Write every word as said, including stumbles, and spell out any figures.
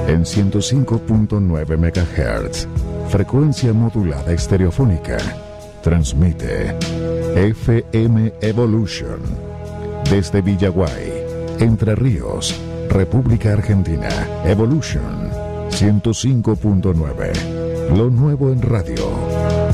en ciento cinco punto nueve megahertz, frecuencia modulada estereofónica. Transmite F M Evolution desde Villaguay, Entre Ríos, República Argentina. Evolution ciento cinco punto nueve, lo nuevo en radio.